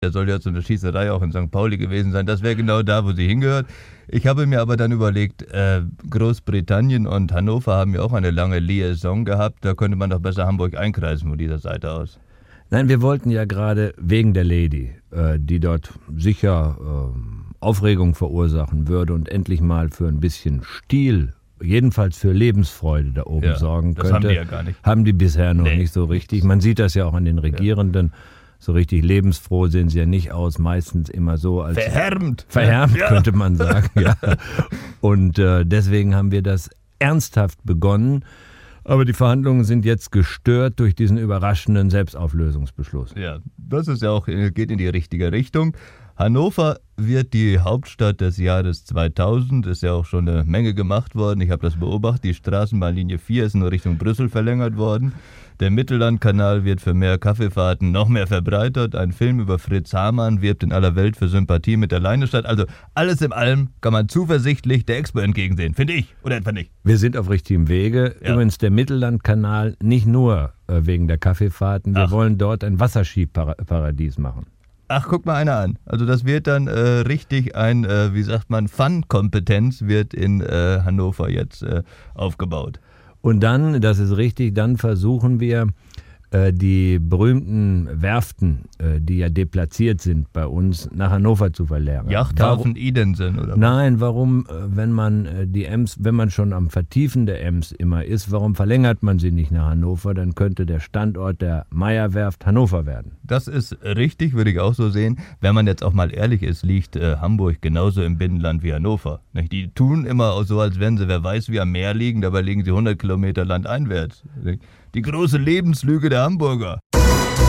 Der soll ja so eine Schießerei auch in St. Pauli gewesen sein. Das wäre genau da, wo sie hingehört. Ich habe mir aber dann überlegt, Großbritannien und Hannover haben ja auch eine lange Liaison gehabt. Da könnte man doch besser Hamburg einkreisen von dieser Seite aus. Nein, wir wollten ja gerade wegen der Lady, die dort sicher Aufregung verursachen würde und endlich mal für ein bisschen Stil, jedenfalls für Lebensfreude da oben sorgen könnte. Das haben die ja gar nicht. Haben die bisher noch nicht so richtig. Man sieht das ja auch an den Regierenden. Ja. So richtig lebensfroh sehen sie ja nicht aus, meistens immer so als... Verhärmt, könnte man sagen, ja. Und deswegen haben wir das ernsthaft begonnen. Aber die Verhandlungen sind jetzt gestört durch diesen überraschenden Selbstauflösungsbeschluss. Ja, das ist ja auch, geht in die richtige Richtung. Hannover wird die Hauptstadt des Jahres 2000, ist ja auch schon eine Menge gemacht worden. Ich habe das beobachtet, die Straßenbahnlinie 4 ist in Richtung Brüssel verlängert worden. Der Mittellandkanal wird für mehr Kaffeefahrten noch mehr verbreitert. Ein Film über Fritz Hamann wirbt in aller Welt für Sympathie mit der Leinestadt. Also alles in allem kann man zuversichtlich der Expo entgegensehen, finde ich, oder etwa nicht? Wir sind auf richtigem Wege. Ja. Übrigens der Mittellandkanal nicht nur wegen der Kaffeefahrten. Wir wollen dort ein Wasserskiparadies machen. Ach, guck mal einer an. Also das wird dann richtig ein, Fun-Kompetenz wird in Hannover jetzt aufgebaut. Und dann, das ist richtig, dann versuchen wir, die berühmten Werften, die ja deplatziert sind bei uns, nach Hannover zu verlagern. Yachthafen Idensen oder was? Nein, warum, wenn man die Ems, wenn man schon am Vertiefen der Ems immer ist, warum verlängert man sie nicht nach Hannover? Dann könnte der Standort der Meyer-Werft Hannover werden. Das ist richtig, würde ich auch so sehen. Wenn man jetzt auch mal ehrlich ist, liegt Hamburg genauso im Binnenland wie Hannover. Nicht? Die tun immer so, als wenn sie, wer weiß, wie am Meer liegen, dabei liegen sie 100 Kilometer landeinwärts. Die große Lebenslüge der Hamburger.